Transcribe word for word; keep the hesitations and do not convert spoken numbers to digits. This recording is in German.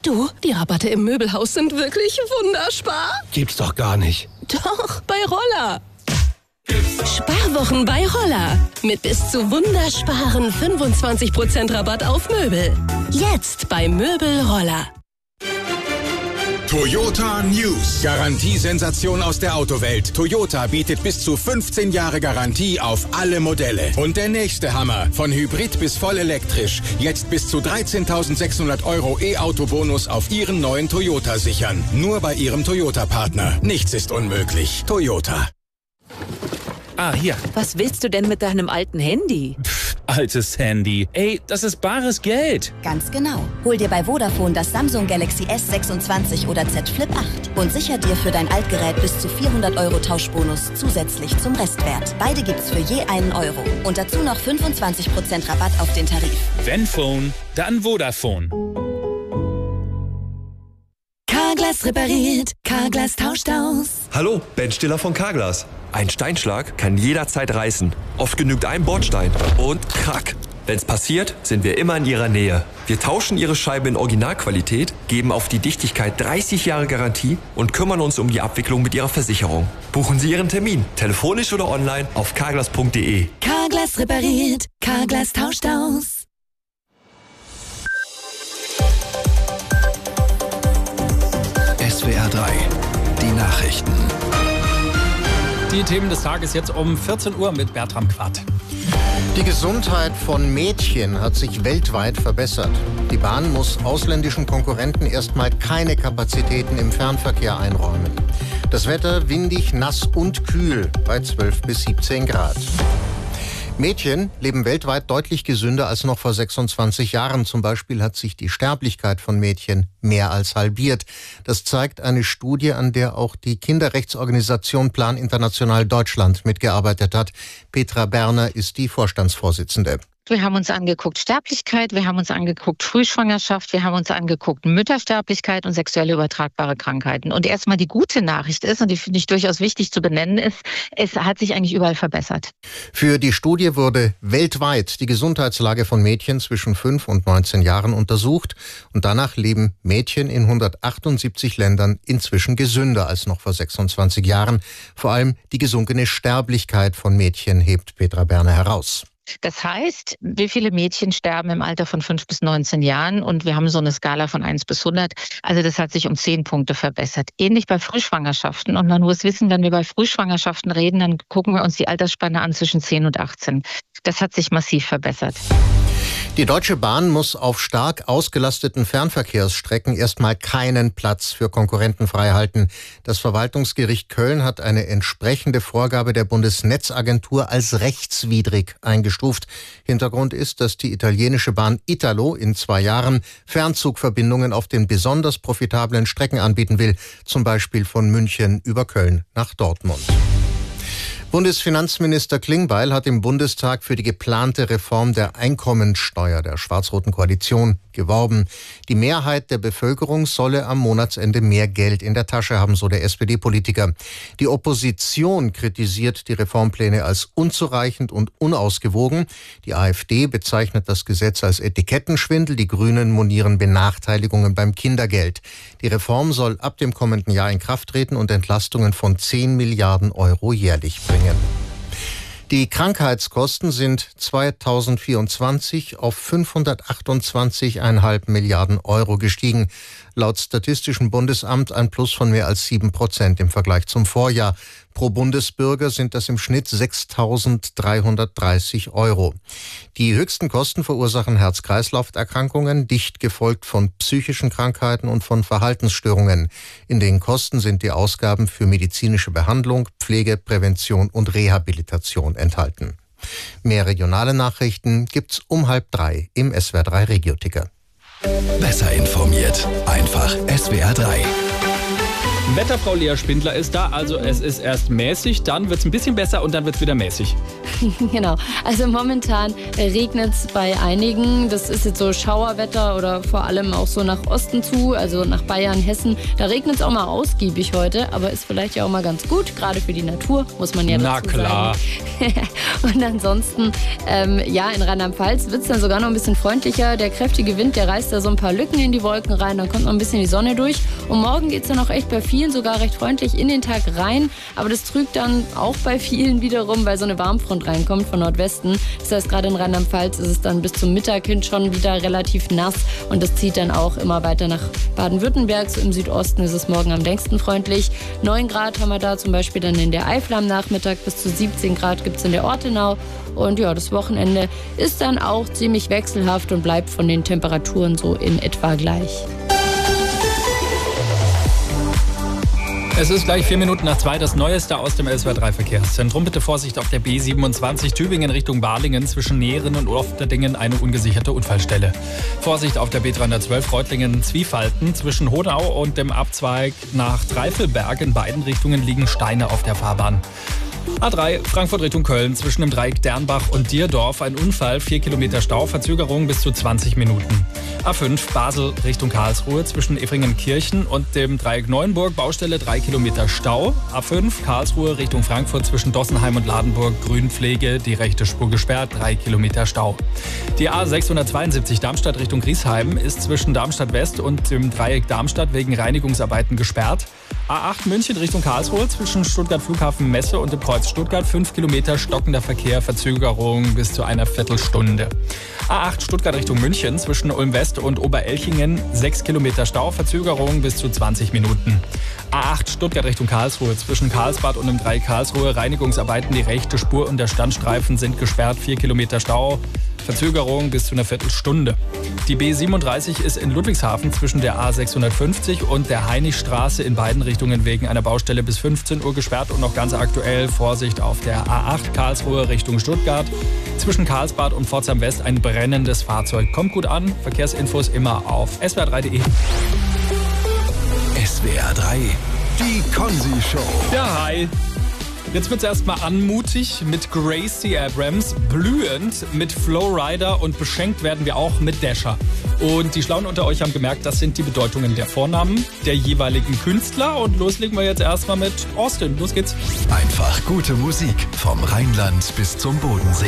Du, die Rabatte im Möbelhaus sind wirklich wunderspar. Gibt's doch gar nicht. Doch, bei Roller. Sparwochen bei Roller. Mit bis zu wundersparen fünfundzwanzig Prozent Rabatt auf Möbel. Jetzt bei Möbel Roller. Toyota News. Garantiesensation aus der Autowelt. Toyota bietet bis zu fünfzehn Jahre Garantie auf alle Modelle. Und der nächste Hammer. Von Hybrid bis voll elektrisch. Jetzt bis zu dreizehntausendsechshundert Euro E-Auto-Bonus auf Ihren neuen Toyota sichern. Nur bei Ihrem Toyota-Partner. Nichts ist unmöglich. Toyota. Ah, hier. Was willst du denn mit deinem alten Handy? Pff, altes Handy. Ey, das ist bares Geld. Ganz genau. Hol dir bei Vodafone das Samsung Galaxy S sechsundzwanzig oder Z Flip acht und sicher dir für dein Altgerät bis zu vierhundert Euro Tauschbonus zusätzlich zum Restwert. Beide gibt's für je einen Euro. Und dazu noch fünfundzwanzig Prozent Rabatt auf den Tarif. Wenn Phone, dann Vodafone. Carglass repariert, Carglass tauscht aus. Hallo, Ben Stiller von Carglass. Ein Steinschlag kann jederzeit reißen. Oft genügt ein Bordstein und krack. Wenn's passiert, sind wir immer in Ihrer Nähe. Wir tauschen Ihre Scheibe in Originalqualität, geben auf die Dichtigkeit dreißig Jahre Garantie und kümmern uns um die Abwicklung mit Ihrer Versicherung. Buchen Sie Ihren Termin, telefonisch oder online auf carglass punkt de. Carglass repariert, Carglass tauscht aus. S W R drei, die Nachrichten. Die Themen des Tages jetzt um vierzehn Uhr mit Bertram Quart. Die Gesundheit von Mädchen hat sich weltweit verbessert. Die Bahn muss ausländischen Konkurrenten erstmal keine Kapazitäten im Fernverkehr einräumen. Das Wetter windig, nass und kühl bei zwölf bis siebzehn Grad. Mädchen leben weltweit deutlich gesünder als noch vor sechsundzwanzig Jahren. Zum Beispiel hat sich die Sterblichkeit von Mädchen mehr als halbiert. Das zeigt eine Studie, an der auch die Kinderrechtsorganisation Plan International Deutschland mitgearbeitet hat. Petra Berner ist die Vorstandsvorsitzende. Wir haben uns angeguckt Sterblichkeit, wir haben uns angeguckt Frühschwangerschaft, wir haben uns angeguckt Müttersterblichkeit und sexuelle übertragbare Krankheiten. Und erstmal die gute Nachricht ist, und die finde ich durchaus wichtig zu benennen, ist, es hat sich eigentlich überall verbessert. Für die Studie wurde weltweit die Gesundheitslage von Mädchen zwischen fünf und neunzehn Jahren untersucht. Und danach leben Mädchen in hundertachtundsiebzig Ländern inzwischen gesünder als noch vor sechsundzwanzig Jahren. Vor allem die gesunkene Sterblichkeit von Mädchen hebt Petra Berner heraus. Das heißt, wie viele Mädchen sterben im Alter von fünf bis neunzehn Jahren? Und wir haben so eine Skala von eins bis hundert. Also das hat sich um zehn Punkte verbessert. Ähnlich bei Frühschwangerschaften. Und man muss wissen, wenn wir bei Frühschwangerschaften reden, dann gucken wir uns die Altersspanne an zwischen zehn und achtzehn. Das hat sich massiv verbessert. Die Deutsche Bahn muss auf stark ausgelasteten Fernverkehrsstrecken erstmal keinen Platz für Konkurrenten freihalten. Das Verwaltungsgericht Köln hat eine entsprechende Vorgabe der Bundesnetzagentur als rechtswidrig eingestuft. Hintergrund ist, dass die italienische Bahn Italo in zwei Jahren Fernzugverbindungen auf den besonders profitablen Strecken anbieten will, zum Beispiel von München über Köln nach Dortmund. Bundesfinanzminister Klingbeil hat im Bundestag für die geplante Reform der Einkommensteuer der schwarz-roten Koalition geworben. Die Mehrheit der Bevölkerung solle am Monatsende mehr Geld in der Tasche haben, so der S P D-Politiker. Die Opposition kritisiert die Reformpläne als unzureichend und unausgewogen. Die AfD bezeichnet das Gesetz als Etikettenschwindel. Die Grünen monieren Benachteiligungen beim Kindergeld. Die Reform soll ab dem kommenden Jahr in Kraft treten und Entlastungen von zehn Milliarden Euro jährlich bringen. Die Krankheitskosten sind zweitausendvierundzwanzig auf fünfhundertachtundzwanzig Komma fünf Milliarden Euro gestiegen. Laut Statistischem Bundesamt ein Plus von mehr als sieben Prozent im Vergleich zum Vorjahr. Pro Bundesbürger sind das im Schnitt sechstausenddreihundertdreißig Euro. Die höchsten Kosten verursachen Herz-Kreislauf-Erkrankungen, dicht gefolgt von psychischen Krankheiten und von Verhaltensstörungen. In den Kosten sind die Ausgaben für medizinische Behandlung, Pflege, Prävention und Rehabilitation enthalten. Mehr regionale Nachrichten gibt's um halb drei im S W R drei Regio-Ticker. Besser informiert, einfach S W R drei. Wetterfrau Lea Spindler ist da, also es ist erst mäßig, dann wird es ein bisschen besser und dann wird es wieder mäßig. Genau, also momentan regnet es bei einigen, das ist jetzt so Schauerwetter oder vor allem auch so nach Osten zu, also nach Bayern, Hessen, da regnet es auch mal ausgiebig heute, aber ist vielleicht ja auch mal ganz gut, gerade für die Natur, muss man ja dazu Na klar. sagen. Und ansonsten, ähm, ja, in Rheinland-Pfalz wird es dann sogar noch ein bisschen freundlicher, der kräftige Wind, der reißt da so ein paar Lücken in die Wolken rein, dann kommt noch ein bisschen die Sonne durch und morgen geht es dann auch echt bei vielen sogar recht freundlich in den Tag rein, aber das trügt dann auch bei vielen wiederum, weil so eine Warmfront reinkommt von Nordwesten. Das heißt, gerade in Rheinland-Pfalz ist es dann bis zum Mittag hin schon wieder relativ nass und das zieht dann auch immer weiter nach Baden-Württemberg. So im Südosten ist es morgen am längsten freundlich. neun Grad haben wir da zum Beispiel dann in der Eifel am Nachmittag, bis zu siebzehn Grad gibt es in der Ortenau. Und ja, das Wochenende ist dann auch ziemlich wechselhaft und bleibt von den Temperaturen so in etwa gleich. Es ist gleich vier Minuten nach zwei, das Neueste aus dem S W R drei Verkehrszentrum. Bitte Vorsicht auf der B siebenundzwanzig Tübingen Richtung Balingen zwischen Näheren und Ofterdingen eine ungesicherte Unfallstelle. Vorsicht auf der B dreihundertzwölf Reutlingen-Zwiefalten zwischen Honau und dem Abzweig nach Dreifelberg. In beiden Richtungen liegen Steine auf der Fahrbahn. A drei Frankfurt Richtung Köln zwischen dem Dreieck Dernbach und Dierdorf ein Unfall, vier Kilometer Stau, Verzögerung bis zu zwanzig Minuten. A fünf Basel Richtung Karlsruhe zwischen Efringen-Kirchen und dem Dreieck Neuenburg, Baustelle drei Kilometer Stau. A fünf Karlsruhe Richtung Frankfurt zwischen Dossenheim und Ladenburg, Grünpflege, die rechte Spur gesperrt, drei Kilometer Stau. Die A sechshundertzweiundsiebzig Darmstadt Richtung Griesheim ist zwischen Darmstadt West und dem Dreieck Darmstadt wegen Reinigungsarbeiten gesperrt. A acht München Richtung Karlsruhe zwischen Stuttgart Flughafen Messe und dem Kreuz Stuttgart, fünf Kilometer stockender Verkehr, Verzögerung bis zu einer Viertelstunde. A acht Stuttgart Richtung München zwischen Ulm West und Oberelchingen, sechs Kilometer Stau, Verzögerung bis zu zwanzig Minuten. A acht Stuttgart Richtung Karlsruhe zwischen Karlsbad und dem Dreieck Karlsruhe, Reinigungsarbeiten, die rechte Spur und der Standstreifen sind gesperrt, vier Kilometer Stau, Verzögerung bis zu einer Viertelstunde. Die B siebenunddreißig ist in Ludwigshafen zwischen der A sechshundertfünfzig und der Heinichstraße in beiden Richtungen wegen einer Baustelle bis fünfzehn Uhr gesperrt und noch ganz aktuell Vorsicht auf der A acht Karlsruhe Richtung Stuttgart. Zwischen Karlsbad und Pforzheim West ein brennendes Fahrzeug. Kommt gut an, Verkehrsinfos immer auf S W R drei punkt de. S W R drei, die Konzi-Show. Ja, hi. Jetzt wird's erstmal anmutig mit Gracie Abrams, blühend mit Flowrider und beschenkt werden wir auch mit Dasher. Und die Schlauen unter euch haben gemerkt, das sind die Bedeutungen der Vornamen der jeweiligen Künstler. Und loslegen wir jetzt erstmal mit Austin. Los geht's. Einfach gute Musik vom Rheinland bis zum Bodensee.